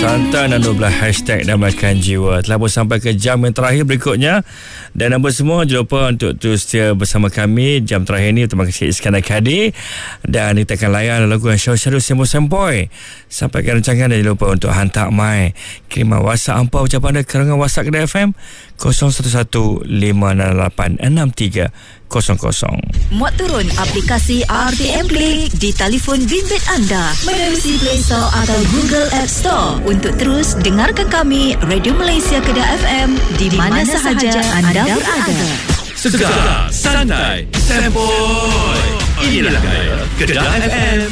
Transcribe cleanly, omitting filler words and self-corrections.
Santai dan 12 hashtag Damaikan Jiwa telah pun sampai ke jam yang terakhir berikutnya. Dan apa semua, jangan lupa untuk terus setia bersama kami jam terakhir ni. Terima kasih Iskandar Kadir. Dan kita akan layan lagu yang syarul sempoi-sempoi. Sampaikan rancangan dan jangan lupa untuk hantar mai kiriman WhatsApp hampa ucapan anda kerangan WhatsApp Kedah FM 0115686300. Muat turun aplikasi RTM Play di telefon bimbit anda menerusi Play Store atau Google App Store untuk terus dengarkan kami Radio Malaysia Kedah FM di mana sahaja anda berada. Segar, santai, sempoi. Inilah gaya Kedah FM.